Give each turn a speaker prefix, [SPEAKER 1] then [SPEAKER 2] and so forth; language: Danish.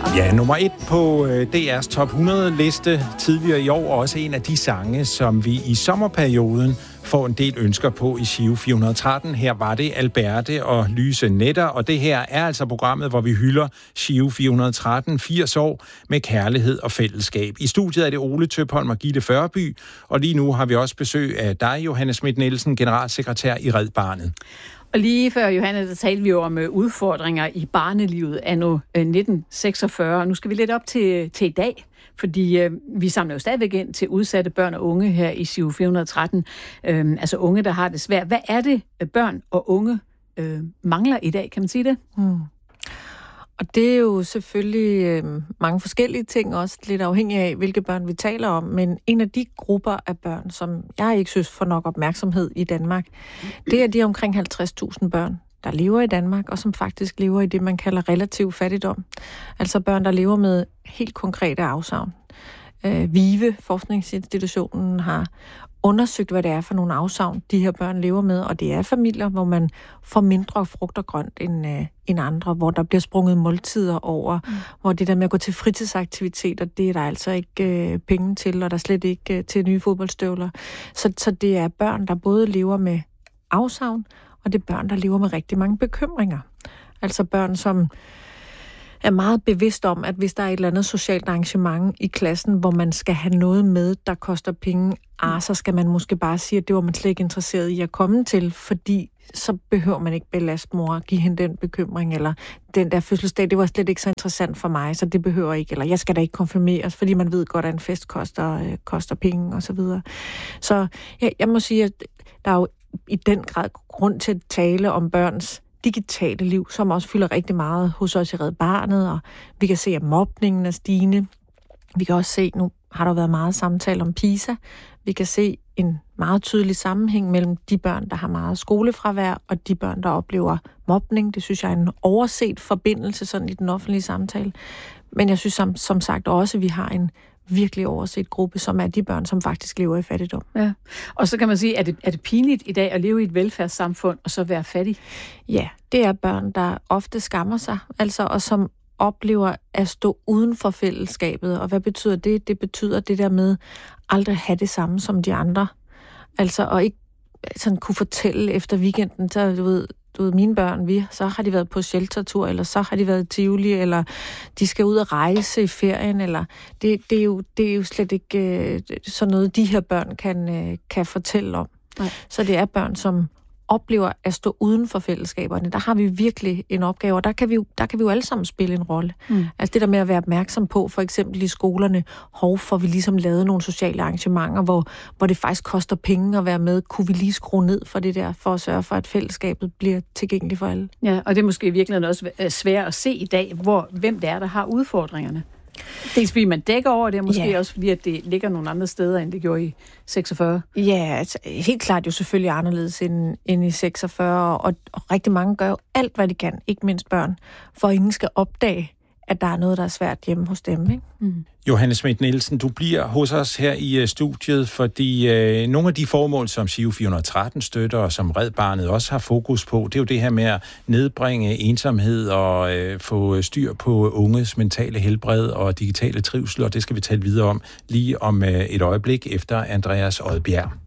[SPEAKER 1] Ja, nummer 1 på DR's top 100-liste tidligere i år, og også en af de sange, som vi i sommerperioden får en del ønsker på i Giro 413. Her var det Alberte og Lyse Netter, og det her er altså programmet, hvor vi hylder Giro 413, 80 år med kærlighed og fællesskab. I studiet er det Ole Tøpholm og Gitte Førby, og lige nu har vi også besøg af dig, Johanne Schmidt-Nielsen, generalsekretær i Red Barnet. Og
[SPEAKER 2] lige før, Johanne, der talte vi om udfordringer i barnelivet anno 1946, og nu skal vi lidt op til i dag, fordi vi samler jo stadigvæk ind til udsatte børn og unge her i Giro 413, altså unge, der har det svært. Hvad er det, børn og unge mangler i dag, kan man sige det?
[SPEAKER 3] Og det er jo selvfølgelig mange forskellige ting, også lidt afhængig af, hvilke børn vi taler om. Men en af de grupper af børn, som jeg ikke synes får nok opmærksomhed i Danmark, det er de omkring 50.000 børn, der lever i Danmark, og som faktisk lever i det, man kalder relativ fattigdom. Altså børn, der lever med helt konkrete afsavn. VIVE, forskningsinstitutionen, har undersøgt, hvad det er for nogle afsavn, de her børn lever med, og det er familier, hvor man får mindre frugt og grønt end andre, hvor der bliver sprunget måltider over, hvor det der med at gå til fritidsaktiviteter, det er der altså ikke penge til, og der er slet ikke til nye fodboldstøvler. Så det er børn, der både lever med afsavn, og det er børn, der lever med rigtig mange bekymringer. Altså børn, som er meget bevidst om, at hvis der er et eller andet socialt arrangement i klassen, hvor man skal have noget med, der koster penge, så skal man måske bare sige, at det var man slet ikke interesseret i at komme til, fordi så behøver man ikke belaste mor og give hende den bekymring, eller den der fødselsdag, det var slet ikke så interessant for mig, så det behøver ikke, eller jeg skal da ikke konfirmeres, fordi man ved godt, at en fest koster penge, og så videre. Så jeg må sige, at der er jo i den grad grund til at tale om børns digitale liv, som også fylder rigtig meget hos os i Red Barnet, og vi kan se, at mobningen er stigende. Vi kan også se, nu har der været meget samtale om PISA, vi kan se en meget tydelig sammenhæng mellem de børn, der har meget skolefravær, og de børn, der oplever mobning. Det synes jeg er en overset forbindelse sådan i den offentlige samtale. Men jeg synes som sagt også, at vi har en virkelig overset gruppe, som er de børn, som faktisk lever i fattigdom.
[SPEAKER 2] Ja. Og så kan man sige, er det pinligt i dag at leve i et velfærdssamfund og så være fattig?
[SPEAKER 3] Ja, det er børn, der ofte skammer sig, altså, og som oplever at stå uden for fællesskabet. Og hvad betyder det? Det betyder det der med aldrig have det samme som de andre. Altså, og ikke sådan kunne fortælle efter weekenden, så du ved, mine børn, så har de været på sheltertur, eller så har de været i Tivoli, eller de skal ud og rejse i ferien, eller det er jo slet ikke sådan noget, de her børn kan fortælle om. Nej. Så det er børn, som oplever at stå uden for fællesskaberne. Der har vi virkelig en opgave, og der kan vi jo alle sammen spille en rolle. Altså det der med at være opmærksom på, for eksempel i skolerne, får vi ligesom lavet nogle sociale arrangementer, hvor det faktisk koster penge at være med. Kunne vi lige skrue ned for det der, for at sørge for, at fællesskabet bliver tilgængeligt for alle?
[SPEAKER 2] Ja, og det er måske i virkeligheden også svært at se i dag, hvem det er, der har udfordringerne. Dels fordi man dækker over det, og måske også fordi, at det ligger nogle andre steder, end det gjorde i 46.
[SPEAKER 3] Ja, altså, helt klart jo selvfølgelig anderledes end i 46, og rigtig mange gør jo alt, hvad de kan, ikke mindst børn, for at ingen skal opdage, at der er noget, der er svært hjemme hos dem, ikke?
[SPEAKER 1] Johanne Schmidt-Nielsen, du bliver hos os her i studiet, fordi nogle af de formål, som Giro 413 støtter, og som Red Barnet også har fokus på, det er jo det her med at nedbringe ensomhed og få styr på unges mentale helbred og digitale trivsel, og det skal vi tale videre om lige om et øjeblik efter Andreas Odbjerg.